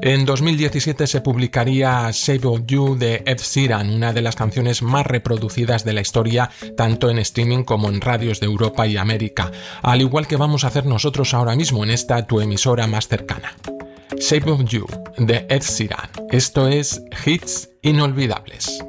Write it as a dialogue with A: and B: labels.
A: En 2017 se publicaría Shape of You de Ed Sheeran, una de las canciones más reproducidas de la historia, tanto en streaming como en radios de Europa y América, al igual que vamos a hacer nosotros ahora mismo en esta tu emisora más cercana. Shape of You de Ed Sheeran. Esto es Hits Inolvidables.